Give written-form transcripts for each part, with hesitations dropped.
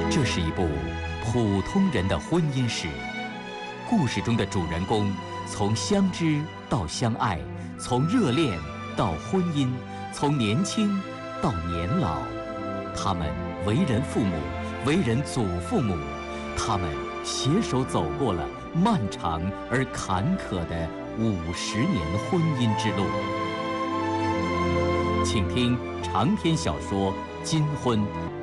这是一部普通人的婚姻史，故事中的主人公从相知到相爱，从热恋到婚姻，从年轻到年老，他们为人父母，为人祖父母，他们携手走过了漫长而坎坷的50年婚姻之路。请听长篇小说《金婚》。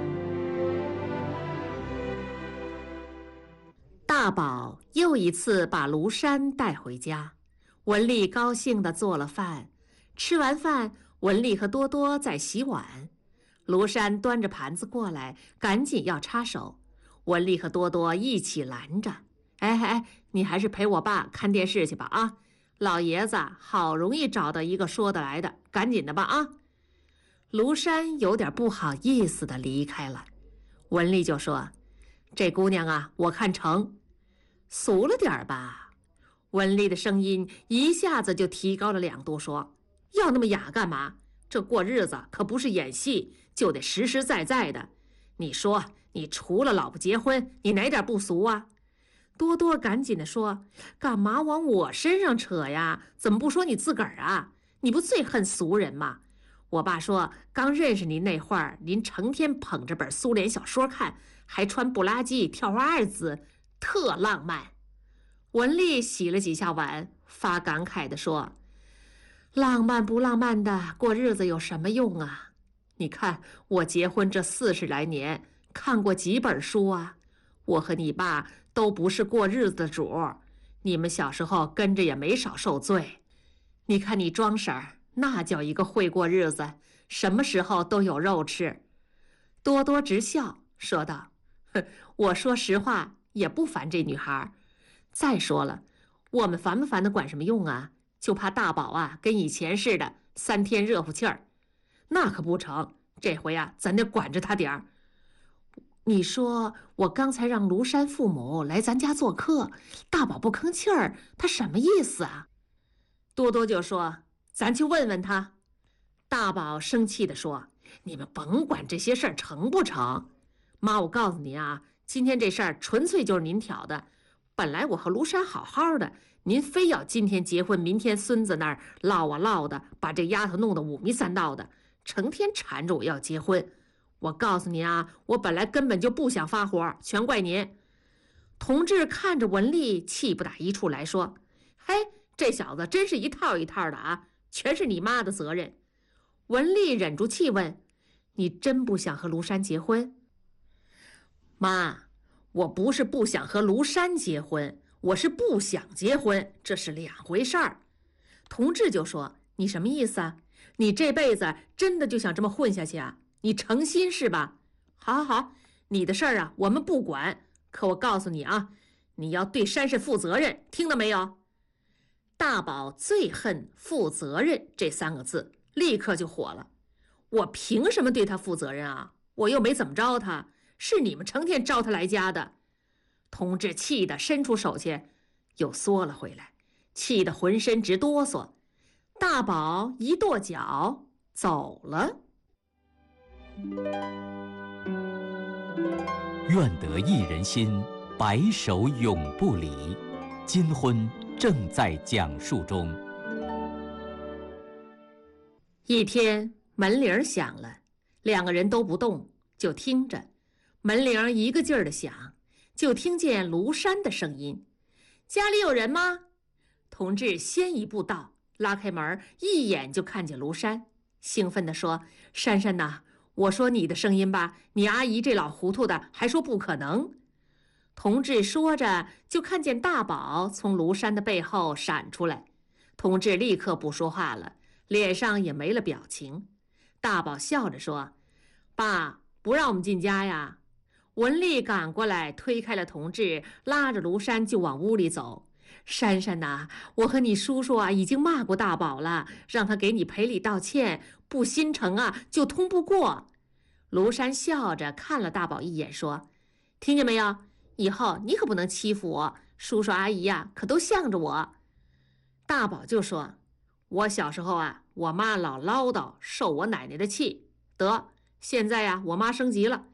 大宝又一次把庐山带回家，文丽高兴地做了饭。吃完饭，文丽和多多在洗碗，庐山端着盘子过来，赶紧要插手。文丽和多多一起拦着：“哎，你还是陪我爸看电视去吧啊！老爷子好容易找到一个说得来的，赶紧的吧啊！”庐山有点不好意思地离开了。文丽就说：“这姑娘啊，我看成。”俗了点吧？文丽的声音一下子就提高了2度，说：“要那么哑干嘛？这过日子可不是演戏，就得实实在在的。你说，你除了老婆结婚，你哪点不俗啊？”多多赶紧地说：“干嘛往我身上扯呀？怎么不说你自个儿啊？你不最恨俗人吗？我爸说，刚认识您那会儿，您成天捧着本苏联小说看，还穿布拉吉跳华二字，特浪漫。”文丽洗了几下碗，发感慨地说：“浪漫不浪漫的，过日子有什么用啊？你看我结婚这40来年，看过几本书啊？我和你爸都不是过日子的主，你们小时候跟着也没少受罪。你看你庄婶儿，那叫一个会过日子，什么时候都有肉吃。”多多直笑，说道：“我说实话，也不烦这女孩。再说了，我们烦不烦的管什么用啊？就怕大宝啊，跟以前似的3天热乎气儿，那可不成。这回啊，咱得管着他点儿。你说我刚才让庐山父母来咱家做客，大宝不吭气儿，他什么意思啊？”多多就说：“咱去问问他。”大宝生气地说：“你们甭管这些事儿成不成。妈，我告诉你啊，今天这事儿纯粹就是您挑的。本来我和庐山好好的，您非要今天结婚，明天孙子那儿唠啊唠的，把这丫头弄得5迷3道的，成天缠着我要结婚。我告诉你啊，我本来根本就不想发火，全怪您。”同志看着文丽，气不打一处来，说：“嘿，这小子真是一套一套的啊，全是你妈的责任。”文丽忍住气问：“你真不想和庐山结婚？”“妈，我不是不想和庐山结婚，我是不想结婚，这是2回事儿。”同志就说：“你什么意思啊？你这辈子真的就想这么混下去啊？你诚心是吧？好，你的事儿啊，我们不管。可我告诉你啊，你要对珊珊负责任，听到没有？”大宝最恨负责任这3个字，立刻就火了：“我凭什么对他负责任啊？我又没怎么着他，是你们成天招他来家的。”同志气得伸出手去，又缩了回来，气得浑身直哆嗦。大宝一跺脚走了。 愿得一人心，白首永不离。金婚正在讲述中。 一天，门铃响了，2个人都不动，就听着。门铃一个劲儿的响，就听见庐山的声音：“家里有人吗？”同志先一步到，拉开门，一眼就看见庐山，兴奋地说：“珊珊呐，我说你的声音吧，你阿姨这老糊涂的还说不可能。”同志说着，就看见大宝从庐山的背后闪出来。同志立刻不说话了，脸上也没了表情。大宝笑着说：“爸，不让我们进家呀？”文丽赶过来推开了同志，拉着庐山就往屋里走。“珊珊呐，我和你叔叔啊已经骂过大宝了，让他给你赔礼道歉，不心诚啊就通不过。”庐山笑着看了大宝一眼，说：“听见没有？以后你可不能欺负我，叔叔阿姨呀可都向着我。”大宝就说：“我小时候啊，我妈老唠叨，受我奶奶的气。得，现在呀，我妈升级了，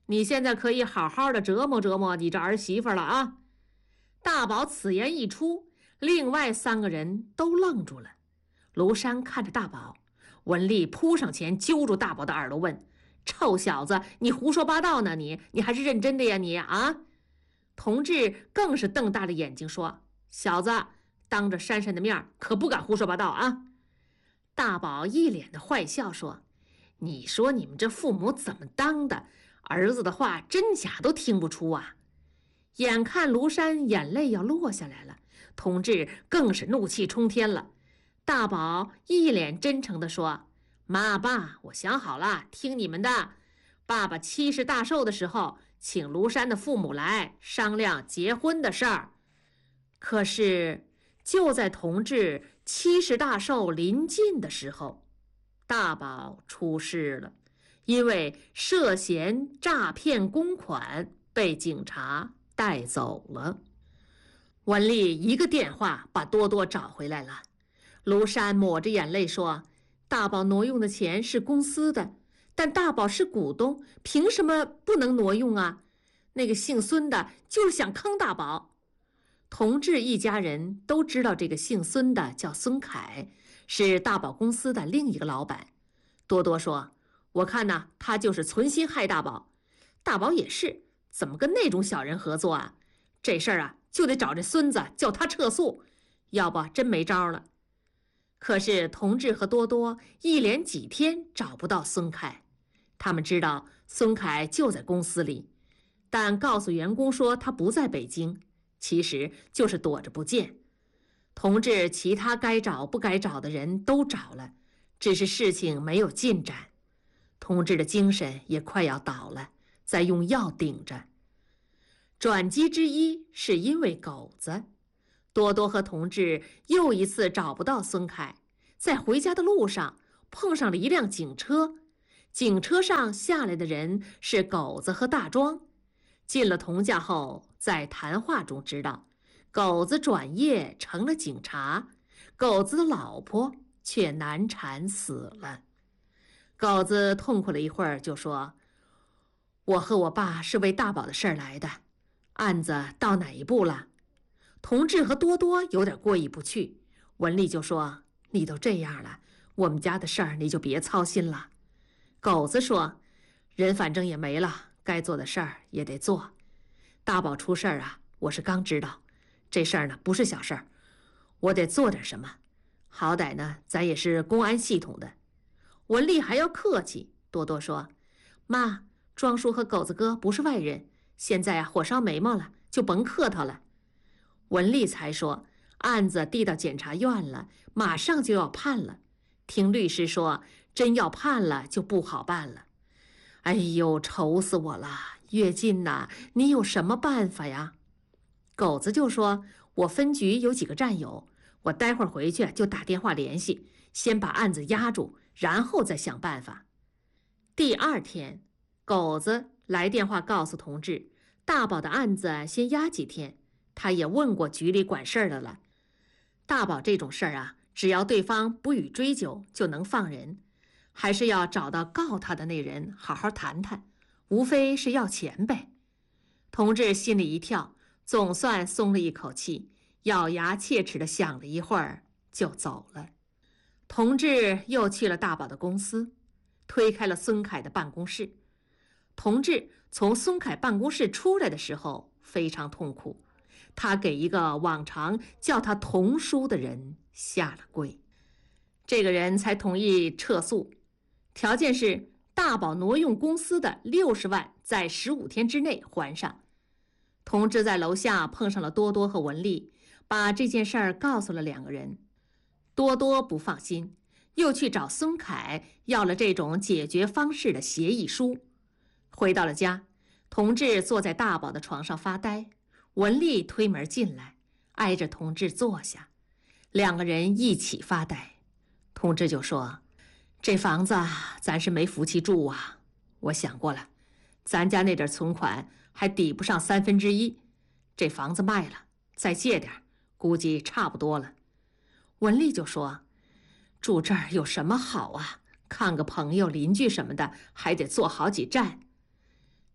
你现在可以好好的折磨折磨你这儿媳妇了啊！”大宝此言一出，另外3个人都愣住了。庐山看着大宝，文丽扑上前揪住大宝的耳朵问：“臭小子，你胡说八道呢？你还是认真的呀你啊？”同志更是瞪大了眼睛说：“小子，当着珊珊的面可不敢胡说八道啊！”大宝一脸的坏笑说：“你说你们这父母怎么当的？儿子的话真假都听不出啊！”眼看庐山眼泪要落下来了，同志更是怒气冲天了。大宝一脸真诚地说：“妈爸，我想好了，听你们的。爸爸70大寿的时候，请庐山的父母来商量结婚的事儿。”可是就在同志70大寿临近的时候，大宝出事了，因为涉嫌诈骗公款被警察带走了。文丽一个电话把多多找回来了。庐山抹着眼泪说：“大宝挪用的钱是公司的，但大宝是股东，凭什么不能挪用啊？那个姓孙的就是想坑大宝。”同志一家人都知道这个姓孙的叫孙凯，是大宝公司的另一个老板。多多说：“我看呢，他就是存心害大宝。大宝也是，怎么跟那种小人合作啊？这事儿啊，就得找这孙子叫他撤诉，要不真没招了。”可是同志和多多一连几天找不到孙凯，他们知道孙凯就在公司里，但告诉员工说他不在北京，其实就是躲着不见。同志其他该找不该找的人都找了，只是事情没有进展。同志的精神也快要倒了，在用药顶着。转机之一是因为狗子。多多和同志又一次找不到孙凯，在回家的路上碰上了一辆警车，警车上下来的人是狗子和大庄。进了童家后，在谈话中知道，狗子转业成了警察，狗子的老婆却难产死了。狗子痛苦了一会儿，就说：“我和我爸是为大宝的事儿来的，案子到哪一步了？”同志和多多有点过意不去，文丽就说：“你都这样了，我们家的事儿你就别操心了。”狗子说：“人反正也没了，该做的事儿也得做。大宝出事儿啊，我是刚知道，这事儿呢不是小事儿，我得做点什么。好歹呢，咱也是公安系统的。”文丽还要客气，多多说：“妈，庄叔和狗子哥不是外人，现在啊火烧眉毛了，就甭客套了。”文丽才说：“案子递到检察院了，马上就要判了。听律师说，真要判了就不好办了。哎呦，愁死我了！跃进呐，你有什么办法呀？”狗子就说：“我分局有几个战友，我待会儿回去就打电话联系，先把案子压住，然后再想办法。”第2天，狗子来电话告诉同志，大宝的案子先压几天。他也问过局里管事儿的了，大宝这种事儿啊，只要对方不予追究，就能放人，还是要找到告他的那人好好谈谈，无非是要钱呗。同志心里一跳，总算松了一口气，咬牙切齿地想了一会儿，就走了。同志又去了大宝的公司，推开了孙凯的办公室。同志从孙凯办公室出来的时候非常痛苦，他给一个往常叫他童叔的人下了跪，这个人才同意撤诉，条件是大宝挪用公司的60万在15天之内还上。同志在楼下碰上了多多和文丽，把这件事儿告诉了2个人。多多不放心，又去找孙凯要了这种解决方式的协议书。回到了家，同志坐在大宝的床上发呆，文丽推门进来，挨着同志坐下，2个人一起发呆。同志就说：“这房子咱是没福气住啊，我想过了，咱家那点存款还抵不上1/3，这房子卖了再借点，估计差不多了。”文丽就说：“住这儿有什么好啊？看个朋友邻居什么的还得坐好几站。”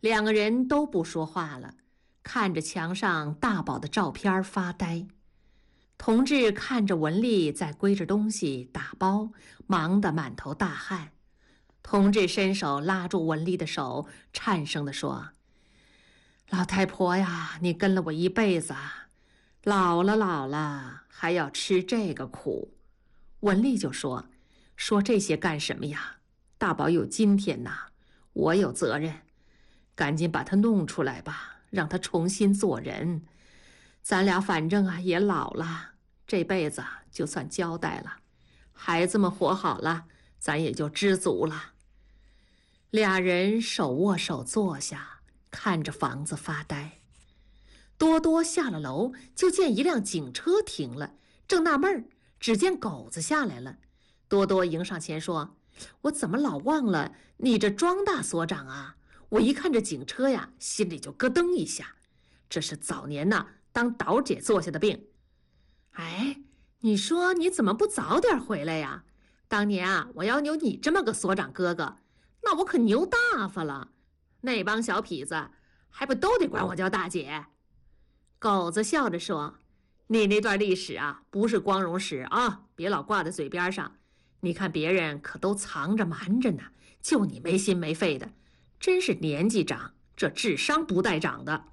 两个人都不说话了，看着墙上大宝的照片发呆。同志看着文丽在归着东西打包，忙得满头大汗。同志伸手拉住文丽的手，颤声地说：“老太婆呀，你跟了我一辈子，老了还要吃这个苦。”文丽就说这些干什么呀？大宝有今天呐，我有责任，赶紧把他弄出来吧，让他重新做人。咱俩反正也老了，这辈子就算交代了，孩子们活好了，咱也就知足了。俩人手握手坐下，看着房子发呆。多多下了楼，就见一辆警车停了，正纳闷儿，只见狗子下来了。多多迎上前说：“我怎么老忘了你这庄大所长啊？我一看这警车呀，心里就咯噔一下。这是早年当岛姐做下的病。哎，你说你怎么不早点回来呀？当年我要有你这么个所长哥哥，那我可牛大发了。那帮小痞子还不都得管我叫大姐？”狗子笑着说：“你那段历史不是光荣史啊，别老挂在嘴边上。你看别人可都藏着瞒着呢，就你没心没肺的，真是年纪长，这智商不带长的。”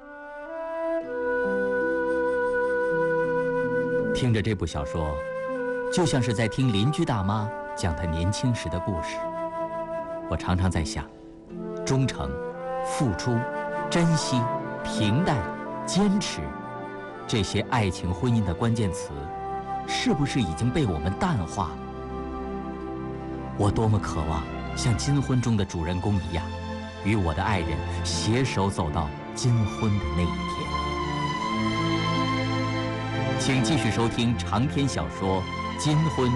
听着这部小说，就像是在听邻居大妈讲她年轻时的故事。我常常在想，忠诚、付出、珍惜、平淡、坚持，这些爱情婚姻的关键词，是不是已经被我们淡化？我多么渴望像金婚中的主人公一样，与我的爱人携手走到金婚的那一天。请继续收听长篇小说《金婚》。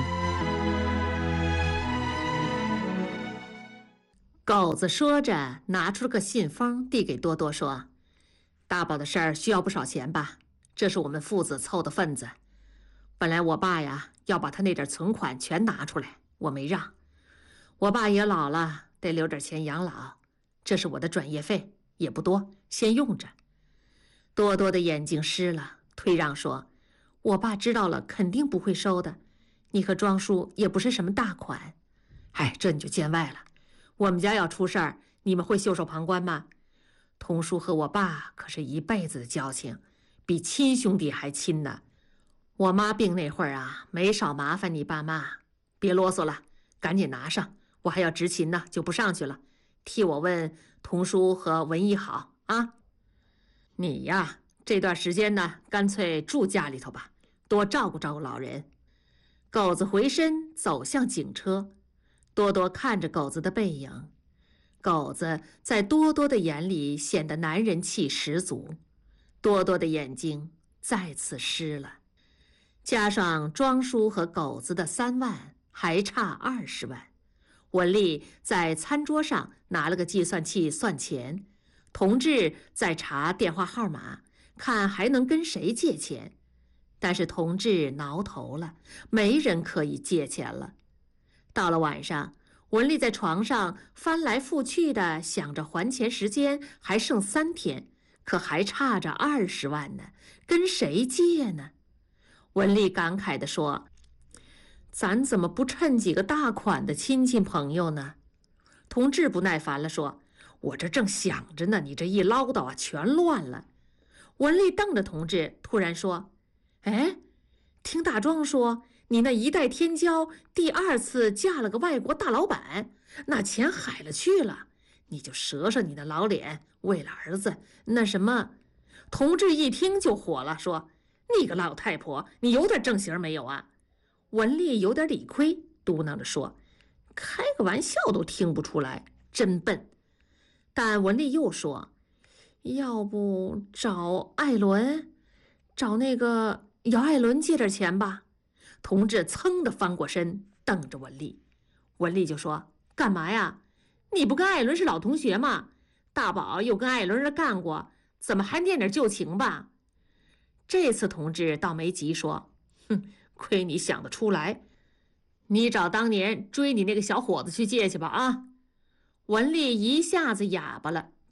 狗子说着，拿出了个信封，递给多多说：“大宝的事儿需要不少钱吧？这是我们父子凑的份子。本来我爸要把他那点存款全拿出来，我没让。我爸也老了，得留点钱养老。这是我的转业费，也不多，先用着。”多多的眼睛湿了，退让说：“我爸知道了肯定不会收的，你和庄叔也不是什么大款。这你就见外了。我们家要出事儿，你们会袖手旁观吗？童叔和我爸可是一辈子的交情，比亲兄弟还亲呢。我妈病那会儿没少麻烦你爸妈。别啰嗦了，赶紧拿上，我还要执勤呢，就不上去了。替我问童叔和文一好啊。你这段时间干脆住家里头吧，多照顾照顾老人。”狗子回身走向警车，多多看着狗子的背影。狗子在多多的眼里显得男人气十足，多多的眼睛再次湿了。加上庄叔和狗子的3万，还差20万。文丽在餐桌上拿了个计算器算钱，同志在查电话号码，看还能跟谁借钱。但是同志挠头了，没人可以借钱了。到了晚上，文丽在床上翻来覆去的想着还钱时间还剩3天，可还差着20万呢，跟谁借呢？文丽感慨地说：“咱怎么不趁几个大款的亲戚朋友呢？”同志不耐烦了，说：“我这正想着呢，你这一唠叨全乱了。”文丽瞪着同志，突然说：“哎，听大庄说你那一代天骄第2次嫁了个外国大老板，那钱海了去了，你就折折你的老脸，为了儿子那什么。”同志一听就火了，说：“你个老太婆，你有点正形没有啊？”文丽有点理亏，嘟囔着说：“开个玩笑都听不出来，真笨。”但文丽又说：“要不找艾伦，找那个姚艾伦借点钱吧。”同志噌地翻过身，瞪着文丽。文丽就说：“干嘛呀？你不跟艾伦是老同学吗？大宝又跟艾伦干过，怎么还念点旧情吧？”这次同志倒没急，说：“哼，亏你想得出来，你找当年追你那个小伙子去借去吧啊！”文丽一下子哑巴了，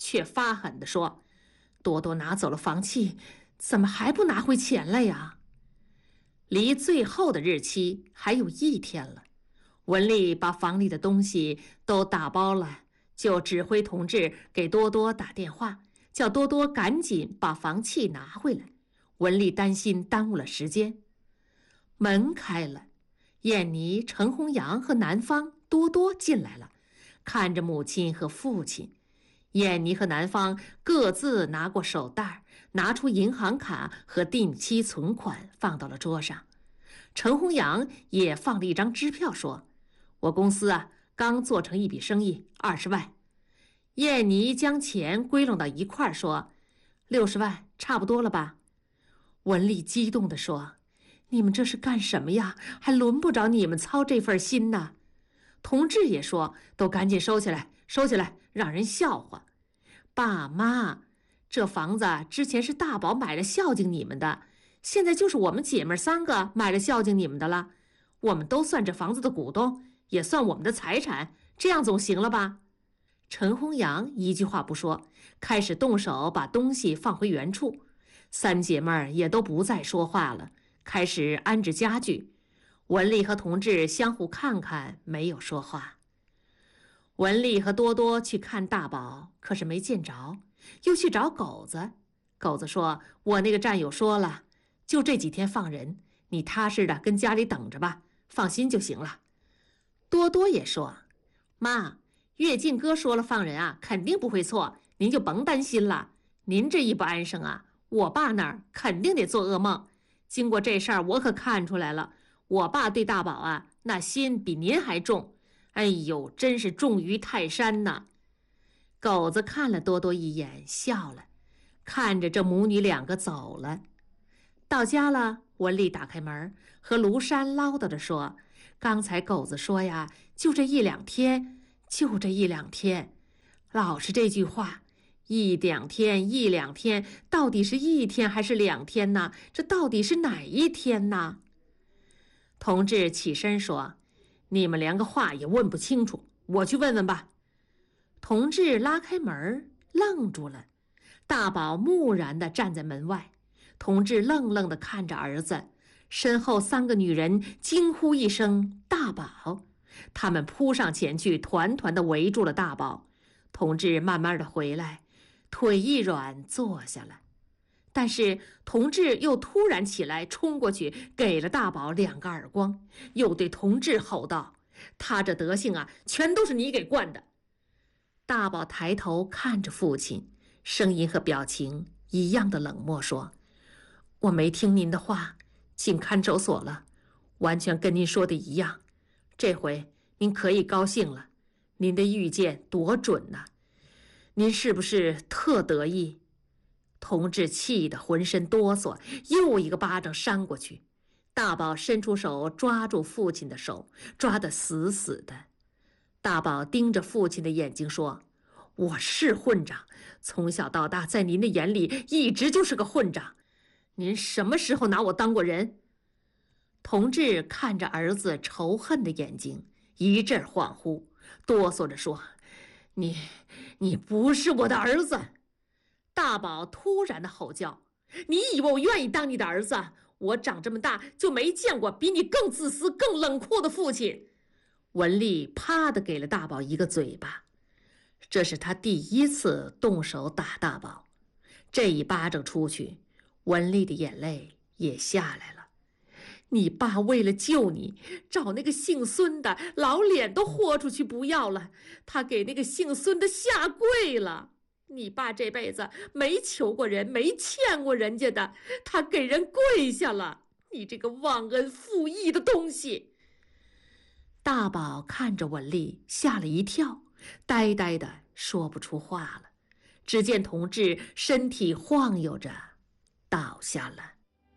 却发狠地说：“多多拿走了房契，怎么还不拿回钱来呀？”离最后的日期还有1天了，文丽把房里的东西都打包了，就指挥同志给多多打电话，叫多多赶紧把房契拿回来。文丽担心耽误了时间。门开了，燕妮、程红阳和南方多多进来了，看着母亲和父亲。燕妮和南方各自拿过手袋，拿出银行卡和定期存款放到了桌上。程红阳也放了一张支票，说：“我公司刚做成一笔生意，20万。”燕妮将钱归拢到一块儿，说：“60万，差不多了吧？”文丽激动地说：“你们这是干什么呀？还轮不着你们操这份心呢。”同志也说：“都赶紧收起来，收起来，让人笑话。”爸妈，这房子之前是大宝买了孝敬你们的，现在就是我们姐妹3个买了孝敬你们的了。我们都算这房子的股东，也算我们的财产，这样总行了吧？陈红阳一句话不说，开始动手把东西放回原处。3姐妹也都不再说话了，开始安置家具。文丽和同志相互看看，没有说话。文丽和多多去看大宝，可是没见着，又去找狗子。狗子说：“我那个战友说了，就这几天放人，你踏实的跟家里等着吧，放心就行了。”多多也说：“妈，跃进哥说了放人肯定不会错，您就甭担心了。您这一不安生我爸那儿肯定得做噩梦。经过这事儿，我可看出来了，我爸对大宝那心比您还重。哎呦，真是重于泰山呐！”狗子看了多多一眼，笑了，看着这母女2个走了。到家了，文丽打开门，和卢山唠叨着说：“刚才狗子说呀，就这1-2天，就这1-2天，老是这句话，1-2天，1-2天，到底是1天还是2天呢？这到底是哪一天呢？”同志起身说：“你们连个话也问不清楚，我去问问吧。”同志拉开门，愣住了。大宝木然地站在门外，同志愣愣地看着儿子，身后3个女人惊呼一声：“大宝！”他们扑上前去，团团地围住了大宝。同志慢慢地回来，腿一软坐下了。但是同志又突然起来，冲过去给了大宝2个耳光，又对同志吼道：“他这德行全都是你给惯的。”大宝抬头看着父亲，声音和表情一样的冷漠，说：“我没听您的话，进看守所了，完全跟您说的一样。这回您可以高兴了，您的预见多准呐！您是不是特得意？”同志气得浑身哆嗦，又一个巴掌扇过去。大宝伸出手抓住父亲的手，抓得死死的。大宝盯着父亲的眼睛说：“我是混账，从小到大在您的眼里一直就是个混账。您什么时候拿我当过人？”同志看着儿子仇恨的眼睛，一阵恍惚，哆嗦着说：“你不是我的儿子！”大宝突然的吼叫：“你以为我愿意当你的儿子？我长这么大就没见过比你更自私、更冷酷的父亲！”文丽啪地给了大宝一个嘴巴，这是他第1次动手打大宝。这一巴掌出去，文丽的眼泪也下来了。你爸为了救你，找那个姓孙的，老脸都豁出去不要了，他给那个姓孙的下跪了。你爸这辈子没求过人，没欠过人家的，他给人跪下了。你这个忘恩负义的东西！大宝看着文丽，吓了一跳，呆呆的说不出话了。只见同志身体晃悠着倒下了。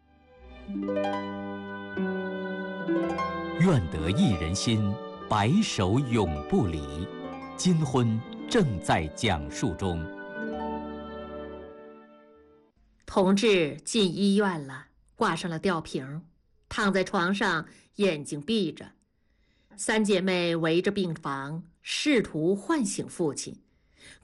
愿得一人心，白首永不离。金婚正在讲述中。 同志进医院了，挂上了吊瓶，躺在床上，眼睛闭着。3姐妹围着病房，试图唤醒父亲，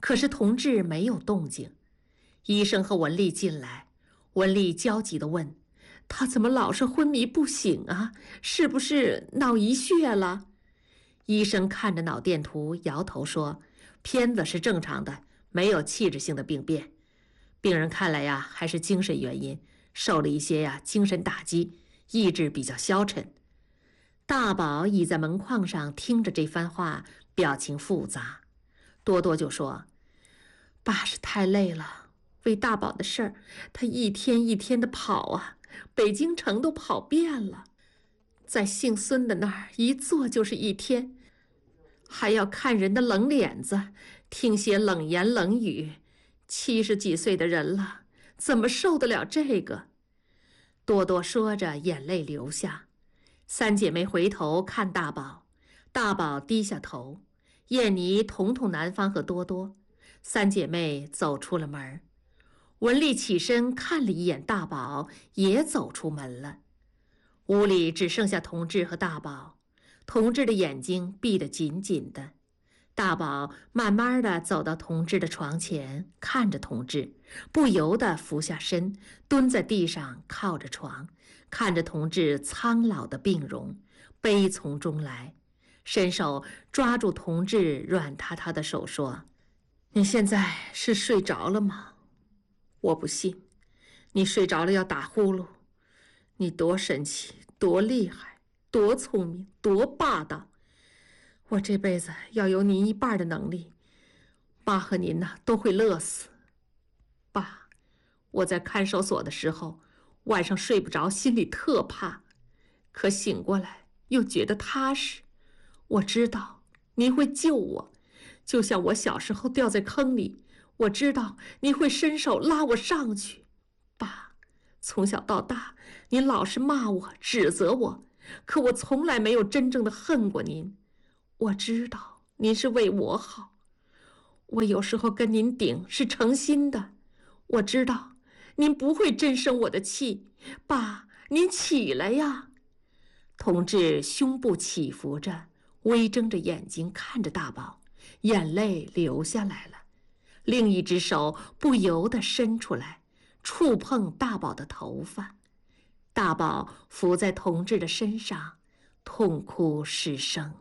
可是同志没有动静。医生和文丽进来，文丽焦急地问：“他怎么老是昏迷不醒啊？是不是脑溢血了？”医生看着脑电图，摇头说：“片子是正常的，没有器质性的病变。病人看来呀，还是精神原因，受了一些精神打击，意志比较消沉。”大宝倚在门框上听着这番话，表情复杂。多多就说：“爸是太累了，为大宝的事儿，他一天一天的跑啊，北京城都跑遍了，在姓孙的那儿一坐就是一天，还要看人的冷脸子，听些冷言冷语。70几岁的人了，怎么受得了这个？”多多说着，眼泪流下。三姐妹回头看大宝，大宝低下头，燕妮捅捅南方和多多。三姐妹走出了门。文丽起身看了一眼大宝，也走出门了。屋里只剩下同志和大宝，同志的眼睛闭得紧紧的。大宝慢慢地走到同志的床前，看着同志，不由得俯下身，蹲在地上靠着床，看着同志苍老的病容，悲从中来，伸手抓住同志软塌塌的手说：“你现在是睡着了吗？我不信，你睡着了要打呼噜。你多神奇，多厉害，多聪明，多霸道！我这辈子要有您一半的能力，爸和您都会乐死。爸，我在看守所的时候，晚上睡不着，心里特怕，可醒过来又觉得踏实。我知道您会救我，就像我小时候掉在坑里，我知道您会伸手拉我上去。爸，从小到大，您老是骂我，指责我，可我从来没有真正的恨过您。我知道您是为我好，我有时候跟您顶是诚心的。我知道您不会真生我的气。爸，您起来呀！”同志胸部起伏着，微睁着眼睛看着大宝，眼泪流下来了。另一只手不由得伸出来，触碰大宝的头发。大宝伏在同志的身上，痛哭失声。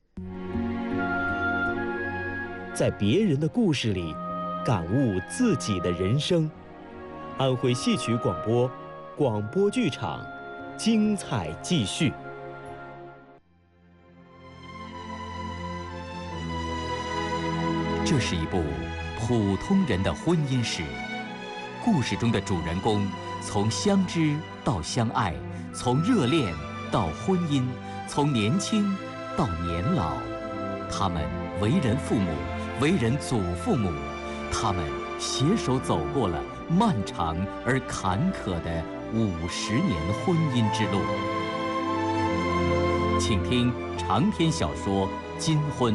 在别人的故事里，感悟自己的人生。安徽戏曲广播，广播剧场，精彩继续。 这是一部普通人的婚姻史，故事中的主人公从相知到相爱，从热恋到婚姻，从年轻到年老。他们为人父母，为人祖父母，他们携手走过了漫长而坎坷的50年婚姻之路。请听长篇小说《金婚》。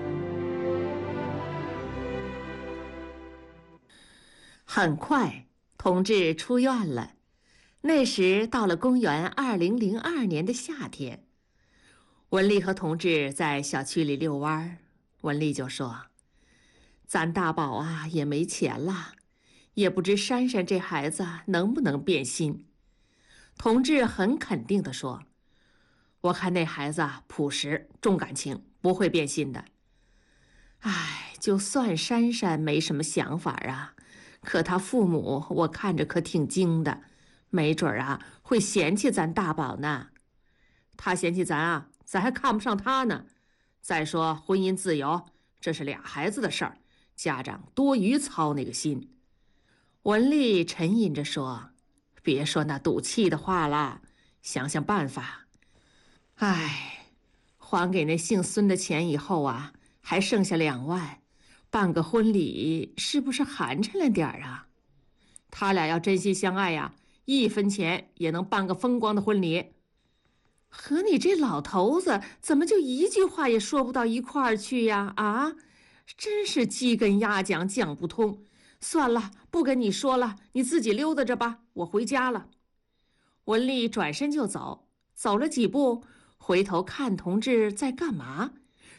很快，同志出院了。那时到了公元2002年的夏天，文丽和同志在小区里遛弯，文丽就说：“咱大宝啊也没钱了，也不知珊珊这孩子能不能变心。”同志很肯定地说：“我看那孩子朴实重感情，不会变心的。哎，就算珊珊没什么想法啊，可他父母我看着可挺精的，没准会嫌弃咱大宝呢。他嫌弃咱咱还看不上他呢。再说婚姻自由，这是俩孩子的事儿，家长多余操那个心。”文丽沉吟着说：“别说那赌气的话了，想想办法。哎，还给那姓孙的钱以后还剩下2万，办个婚礼是不是寒碜了点啊？他俩要真心相爱1分钱也能办个风光的婚礼。和你这老头子怎么就一句话也说不到一块儿去呀？真是鸡跟鸭讲，讲不通。算了，不跟你说了，你自己溜达着吧，我回家了。”文丽转身就走，走了几步，回头看同志在干嘛，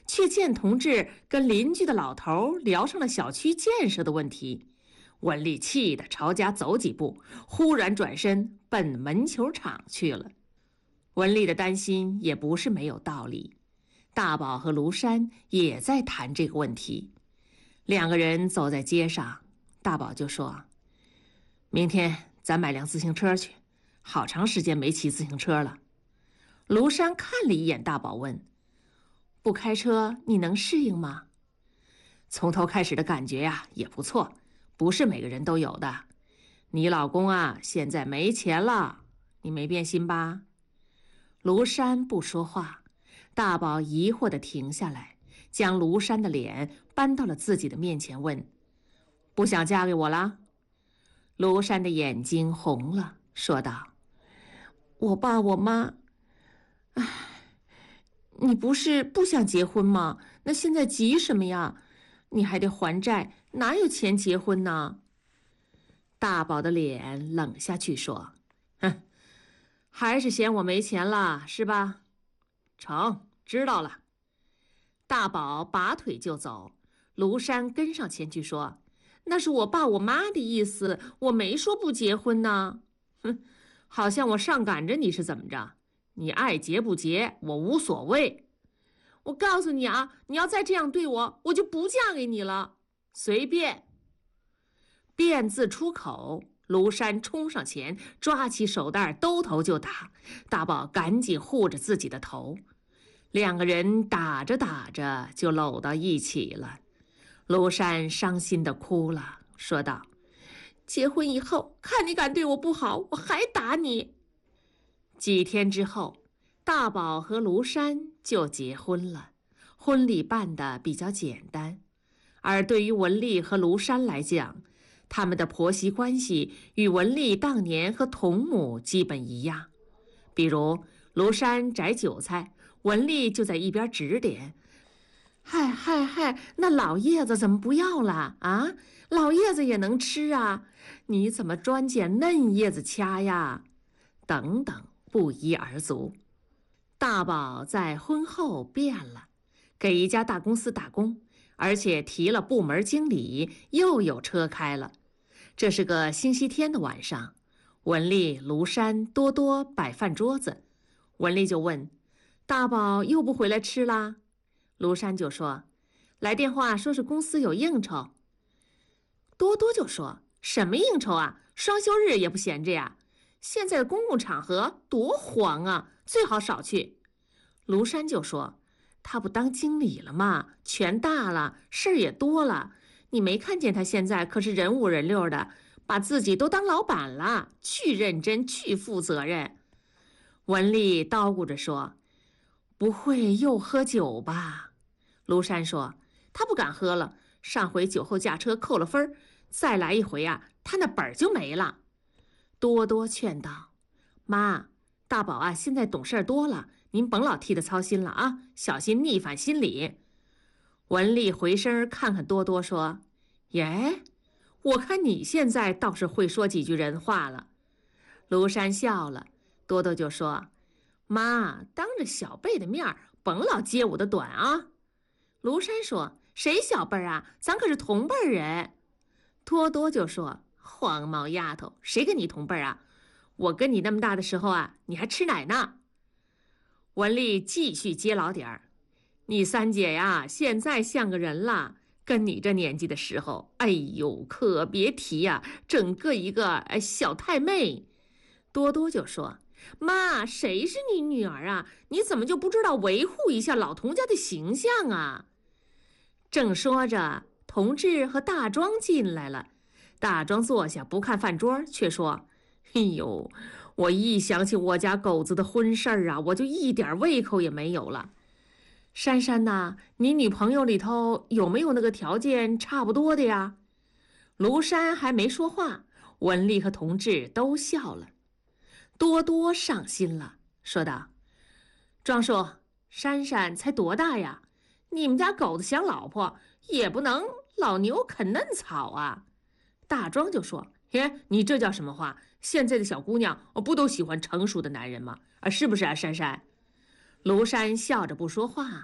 却见同志跟邻居的老头聊上了小区建设的问题。文丽气得朝家走几步，忽然转身奔门球场去了。文丽的担心也不是没有道理。大宝和庐山也在谈这个问题。两个人走在街上，大宝就说：“明天咱买辆自行车去，好长时间没骑自行车了。”庐山看了一眼大宝，问：“不开车你能适应吗？”从头开始的感觉呀，也不错，不是每个人都有的。你老公啊，现在没钱了，你没变心吧？庐山不说话，大宝疑惑地停下来，将庐山的脸搬到了自己的面前，问：“不想嫁给我了？”庐山的眼睛红了，说道：“我爸我妈……唉，你不是不想结婚吗？那现在急什么呀？你还得还债，哪有钱结婚呢？”大宝的脸冷下去，说：“哼，还是嫌我没钱了，是吧？成，知道了。”大宝拔腿就走，庐山跟上前去说：“那是我爸我妈的意思，我没说不结婚呢。”“哼，好像我上赶着你是怎么着？你爱结不结，我无所谓。我告诉你啊，你要再这样对我，我就不嫁给你了。随便。”便字出口，庐山冲上前，抓起手袋兜头就打。大宝赶紧护着自己的头，两个人打着打着就搂到一起了。庐山伤心地哭了，说道：“结婚以后，看你敢对我不好，我还打你。”几天之后，大宝和庐山就结婚了。婚礼办得比较简单，而对于文丽和庐山来讲，他们的婆媳关系与文丽当年和同母基本一样。比如庐山摘韭菜，文丽就在一边指点：“嗨，那老叶子怎么不要了啊？老叶子也能吃啊，你怎么专捡嫩叶子掐呀？”等等，不一而足。大宝在婚后变了，给一家大公司打工，而且提了部门经理，又有车开了。这是个星期天的晚上，文丽、庐山、多多摆饭桌子。文丽就问：“大宝又不回来吃啦？”庐山就说：“来电话说是公司有应酬。”多多就说：“什么应酬啊？双休日也不闲着呀？现在的公共场合多黄啊，最好少去。”庐山就说：“他不当经理了吗？权大了，事儿也多了。你没看见他现在可是人五人六的，把自己都当老板了，去认真，去负责任。”文丽叨咕着说：“不会又喝酒吧？”庐山说：“他不敢喝了，上回酒后驾车扣了分，再来一回啊，他那本儿就没了。”多多劝道：“妈，大宝啊，现在懂事多了，您甭老替他操心了啊，小心逆反心理。”文丽回身看看多多，说：“耶，我看你现在倒是会说几句人话了。”庐山笑了，多多就说：“妈，当着小辈的面甭老揭我的短啊。”庐山说：“谁小辈啊？咱可是同辈人。”多多就说：“黄毛丫头，谁跟你同辈啊？我跟你那么大的时候啊，你还吃奶呢。”文丽继续接老点儿：“你三姐呀，现在像个人了，跟你这年纪的时候，哎呦，可别提呀，整个一个小太妹。”多多就说：“妈，谁是你女儿啊？你怎么就不知道维护一下老童家的形象啊？”正说着，同志和大庄进来了。大庄坐下不看饭桌，却说：“哎呦，我一想起我家狗子的婚事儿啊，我就一点胃口也没有了。珊珊呐，你女朋友里头有没有那个条件差不多的呀？”庐山还没说话，文丽和同志都笑了。多多上心了，说道：“庄叔，珊珊才多大呀？你们家狗子想老婆，也不能老牛啃嫩草啊。”大庄就说：“嘿，你这叫什么话？现在的小姑娘不都喜欢成熟的男人吗？是不是啊，珊珊？”庐山笑着不说话。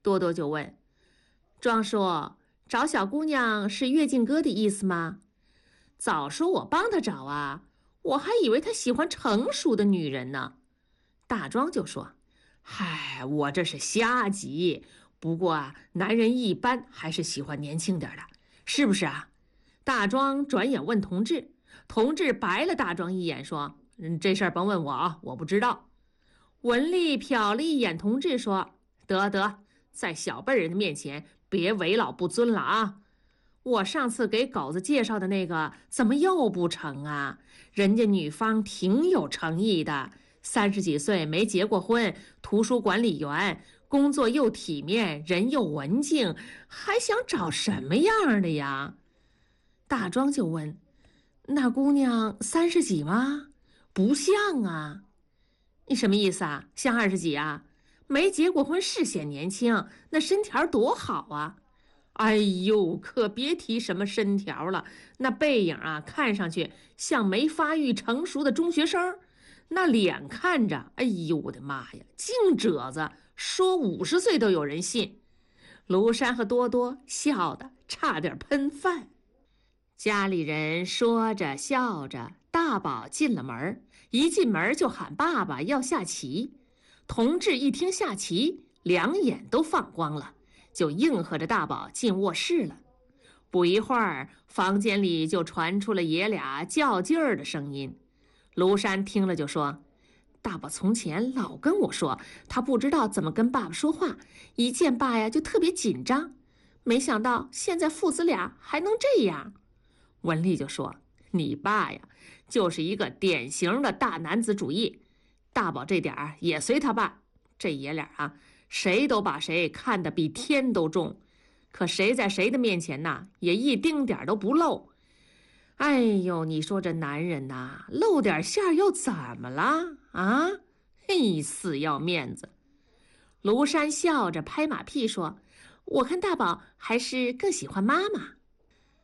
多多就问：“庄叔，找小姑娘是月进哥的意思吗？早说我帮他找啊，我还以为他喜欢成熟的女人呢。”大庄就说：“嗨，我这是瞎急。不过啊，男人一般还是喜欢年轻点的，是不是啊？”大庄转眼问同治，同治白了大庄一眼，说：“这事儿甭问我啊，我不知道。”文丽瞟了一眼同治，说：“得，在小辈人的面前别为老不尊了啊！我上次给狗子介绍的那个怎么又不成啊？人家女方挺有诚意的，30几岁没结过婚，图书管理员，工作又体面，人又文静，还想找什么样的呀？”大庄就问：“那姑娘30几吗？不像啊。”“你什么意思啊？像20几啊？没结过婚是显年轻，那身条多好啊！”“哎呦，可别提什么身条了，那背影啊，看上去像没发育成熟的中学生，那脸看着，哎呦我的妈呀，净褶子，说50岁都有人信。”庐山和多多笑得差点喷饭。家里人说着笑着，大宝进了门，一进门就喊爸爸要下棋。同治一听下棋，两眼都放光了，就应和着大宝进卧室了。不一会儿，房间里就传出了爷俩较劲儿的声音。庐山听了就说：“大宝从前老跟我说，他不知道怎么跟爸爸说话，一见爸呀就特别紧张，没想到现在父子俩还能这样。”文丽就说：“你爸呀，就是一个典型的大男子主义，大宝这点儿也随他爸。这爷俩啊，谁都把谁看得比天都重，可谁在谁的面前呐，也一丁点儿都不露。哎呦，你说这男人呐，露点馅儿又怎么了啊？嘿，死要面子。”庐山笑着拍马屁说：“我看大宝还是更喜欢妈妈。”